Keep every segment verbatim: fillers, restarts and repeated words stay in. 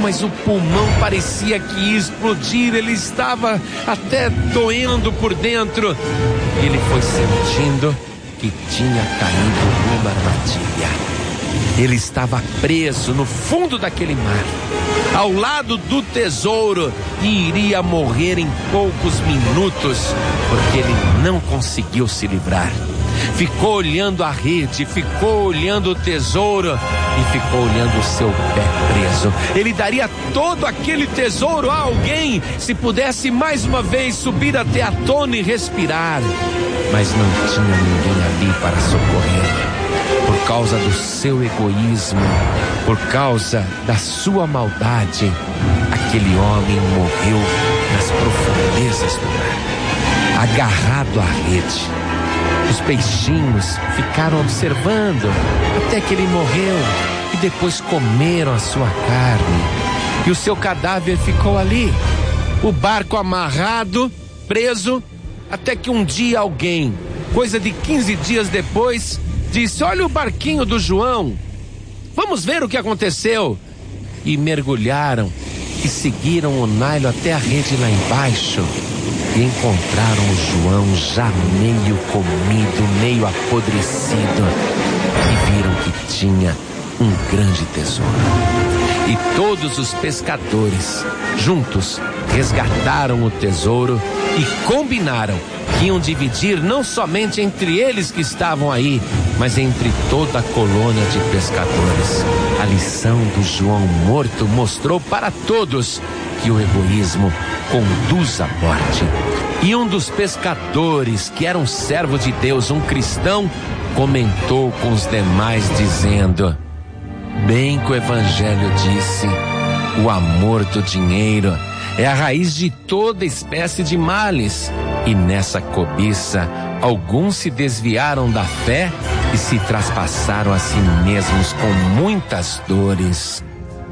mas o pulmão parecia que ia explodir, ele estava até doendo por dentro. Ele foi sentindo que tinha caído numa armadilha. Ele estava preso no fundo daquele mar, ao lado do tesouro, e iria morrer em poucos minutos, porque ele não conseguiu se livrar. Ficou olhando a rede, ficou olhando o tesouro e ficou olhando o seu pé preso. Ele daria todo aquele tesouro a alguém se pudesse mais uma vez subir até a tona e respirar. Mas não tinha ninguém ali para socorrer. Por causa do seu egoísmo, por causa da sua maldade, aquele homem morreu nas profundezas do mar, agarrado à rede. Os peixinhos ficaram observando até que ele morreu e depois comeram a sua carne. E o seu cadáver ficou ali, o barco amarrado, preso, até que um dia alguém, coisa de quinze dias depois, disse: olha o barquinho do João, vamos ver o que aconteceu. E mergulharam e seguiram o Nilo até a rede lá embaixo. E encontraram o João já meio comido, meio apodrecido. E viram que tinha um grande tesouro. E todos os pescadores, juntos, resgataram o tesouro e combinaram que iam dividir não somente entre eles que estavam aí, mas entre toda a colônia de pescadores. A lição do João morto mostrou para todos que o egoísmo conduz à morte. E um dos pescadores, que era um servo de Deus, um cristão, comentou com os demais dizendo: bem que o evangelho disse, o amor do dinheiro é a raiz de toda espécie de males. E nessa cobiça, alguns se desviaram da fé e se traspassaram a si mesmos com muitas dores.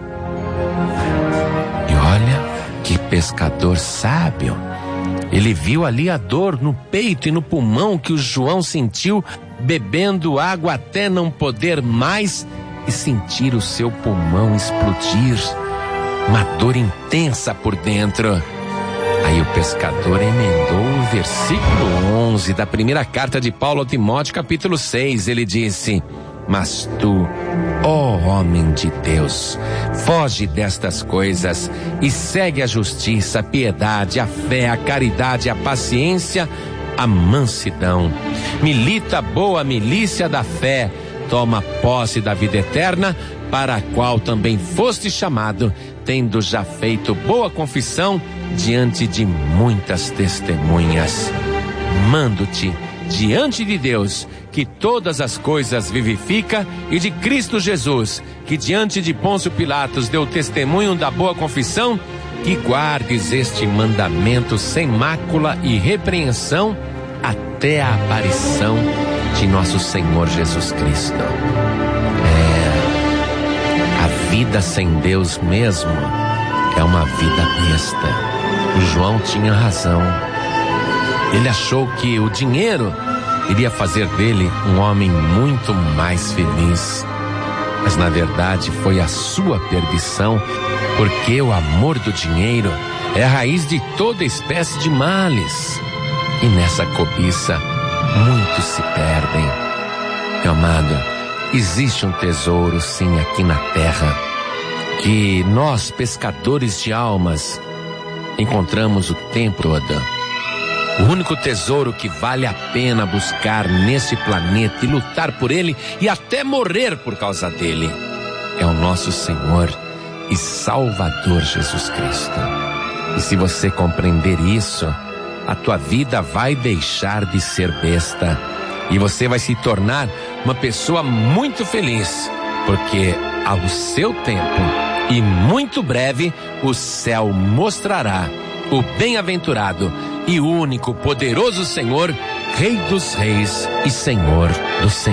E olha que pescador sábio. Ele viu ali a dor no peito e no pulmão que o João sentiu, bebendo água até não poder mais e sentir o seu pulmão explodir. Uma dor intensa por dentro. Aí o pescador emendou o versículo onze da primeira carta de Paulo a Timóteo, capítulo seis. Ele disse: mas tu, ó homem de Deus, foge destas coisas e segue a justiça, a piedade, a fé, a caridade, a paciência, a mansidão. Milita a boa milícia da fé, toma posse da vida eterna, para a qual também foste chamado, tendo já feito boa confissão diante de muitas testemunhas. Mando-te diante de Deus, que todas as coisas vivifica, e de Cristo Jesus, que diante de Pôncio Pilatos deu testemunho da boa confissão, que guardes este mandamento sem mácula e repreensão até a aparição de nosso Senhor Jesus Cristo. É, a vida sem Deus mesmo é uma vida besta. O João tinha razão. Ele achou que o dinheiro iria fazer dele um homem muito mais feliz. Mas na verdade foi a sua perdição, porque o amor do dinheiro é a raiz de toda espécie de males. E nessa cobiça, muitos se perdem. Meu amado, existe um tesouro sim aqui na terra, que nós, pescadores de almas, encontramos o tempo todo. O único tesouro que vale a pena buscar nesse planeta e lutar por ele e até morrer por causa dele é o nosso Senhor e Salvador Jesus Cristo. E se você compreender isso, a tua vida vai deixar de ser besta e você vai se tornar uma pessoa muito feliz, porque ao seu tempo e muito breve o céu mostrará o bem-aventurado e único poderoso Senhor, Rei dos Reis e Senhor dos Senhores.